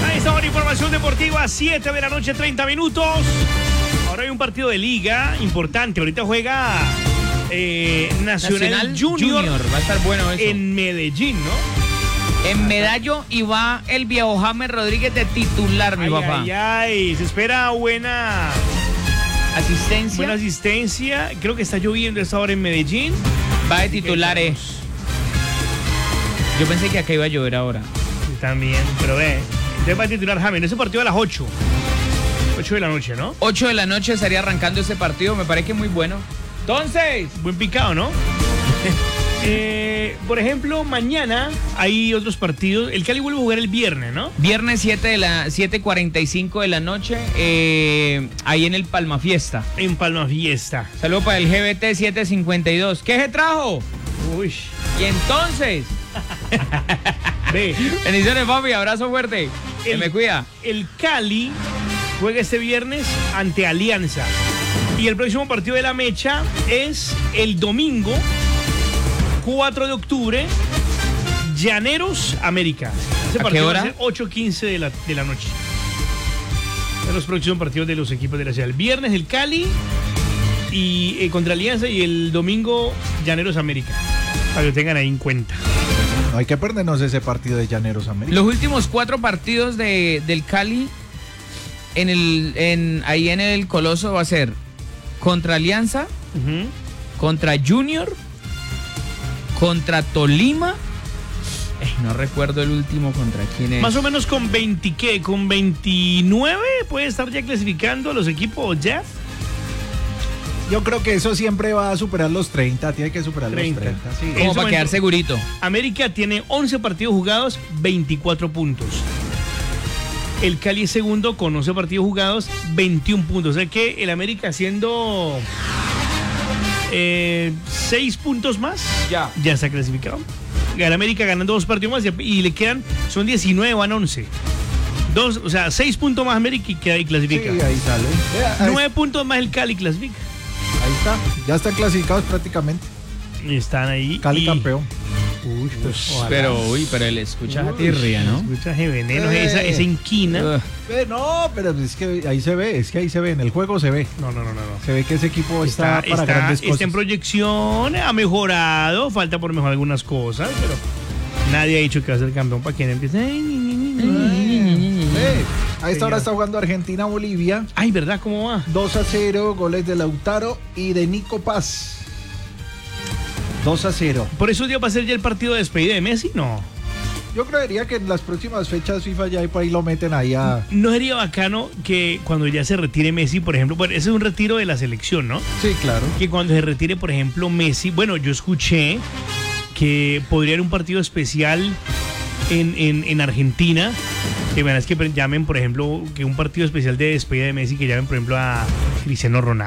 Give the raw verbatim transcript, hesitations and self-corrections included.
Ahí está la información deportiva, siete de la noche, treinta minutos. Ahora hay un partido de liga importante. Ahorita juega eh, Nacional, Nacional Junior, Junior. Va a estar bueno eso. en Medellín, ¿no? En Medallo y va el viejo James Rodríguez de titular, mi Ay, papá. ay, ay. Se espera buena Asistencia. buena asistencia. Creo que está lloviendo esta hora en Medellín. Va de titulares. Yo pensé que acá iba a llover ahora. También, pero ve. Entonces va a titular James. Ese partido a las ocho. ocho de la noche, ¿no? ocho de la noche estaría arrancando ese partido. Me parece que muy bueno. Entonces, Buen picado, ¿no? eh, por ejemplo, mañana hay otros partidos. El Cali vuelve a jugar el viernes, ¿no? viernes siete de la siete cuarenta y cinco de la noche, eh, ahí en el Palma Fiesta. En Palma Fiesta. Saludo para el G B T siete cincuenta y dos. ¿Qué se trajo? Uy. Y entonces, Ve. bendiciones, papi, abrazo fuerte. Que El- me cuida. El Cali juega este viernes ante Alianza. Y el próximo partido de la mecha es el domingo, cuatro de octubre, Llaneros América. Ese ¿A partido qué va hora? a ser ocho quince de la, de la noche. Son los próximos partidos de los equipos de la ciudad. El viernes el Cali y eh, contra Alianza y el domingo Llaneros América. Para que lo tengan ahí en cuenta. No hay que perdernos ese partido de Llaneros América. Los últimos cuatro partidos de, del Cali en el, en, ahí en el Coloso va a ser contra Alianza, Ujú. contra Junior, contra Tolima. Eh, no recuerdo el último contra quién es. Más o menos con veinte, ¿qué? Con veintinueve puede estar ya clasificando a los equipos ya. Yo creo que eso siempre va a superar los treinta, tiene que superar treinta. los treinta. Sí. En Como ese para quedar momento- segurito. América tiene once partidos jugados, veinticuatro puntos. El Cali es segundo con once partidos jugados, veintiún puntos. O sea que el América haciendo eh, seis puntos más, Ya. ya está clasificado. El América ganando dos partidos más y, y le quedan, son diecinueve, van once. Dos, o sea, seis puntos más América y queda y Sí, clasifica. ahí sale. Vea, ahí, Nueve puntos más el Cali clasifica. ahí está, ya están clasificados prácticamente. Y están ahí. Cali y- campeón. Uy, pues, ojalá. Pero, uy, pero él escucha a Uy, tirria, ¿no? Escucha ese veneno, Eh. esa, esa inquina. Ugh. Eh, no, pero es que ahí se ve, es que ahí se ve, en el juego se ve. No, no, no, no. no. Se ve que ese equipo está, Está, para está- grandes está cosas. en proyección, ha mejorado, falta por mejorar algunas cosas, pero nadie ha dicho que va a ser campeón para quien empiece. Ay, ni, ni, ni, ni. Eh, a esta hora Señor. está jugando Argentina-Bolivia. Ay, ¿verdad? ¿Cómo va? dos a cero, goles de Lautaro y de Nico Paz. dos a cero. ¿Por esos días va a ser ya el partido de despedida de Messi? No. Yo creería que en las próximas fechas FIFA ya por ahí lo meten ahí a... ¿No sería bacano que cuando ya se retire Messi, por ejemplo, bueno, ese es un retiro de la selección, ¿no? Sí, claro. Que cuando se retire, por ejemplo, Messi, bueno, yo escuché que podría haber un partido especial en, en, en Argentina, que bueno, es que llamen, por ejemplo, que un partido especial de despedida de Messi, que llamen, por ejemplo, a Cristiano Ronaldo.